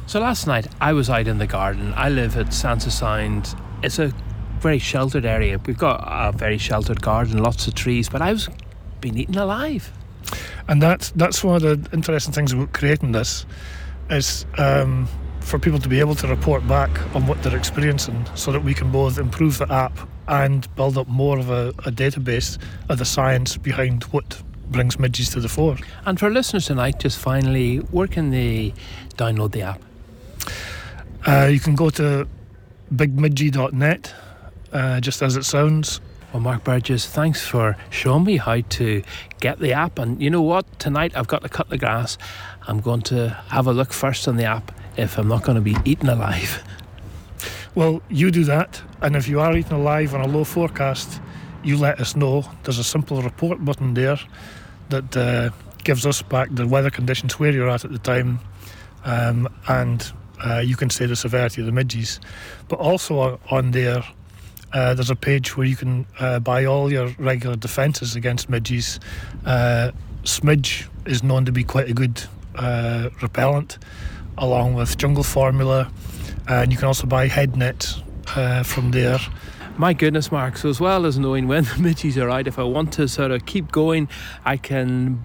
So last night I was out in the garden. I live at Sansa Sound. It's a very sheltered area. We've got a very sheltered garden, lots of trees, but I was being eaten alive. And that's one of the interesting things about creating this is for people to be able to report back on what they're experiencing so that we can both improve the app and build up more of a database of the science behind what brings midges to the fore. And for listeners tonight, just finally, where can they download the app? You can go to bigmidgie.net, just as it sounds. Well, Mark Burgess, thanks for showing me how to get the app. And you know what? Tonight I've got to cut the grass. I'm going to have a look first on the app if I'm not going to be eaten alive. Well, you do that. And if you are eaten alive on a low forecast, you let us know. There's a simple report button there that gives us back the weather conditions where you're at the time. And you can say the severity of the midges. But also on there, there's a page where you can buy all your regular defences against midges. Smidge is known to be quite a good repellent, along with Jungle Formula, and you can also buy head nets from there. My goodness, Mark, so as well as knowing when the midges are out, if I want to sort of keep going, I can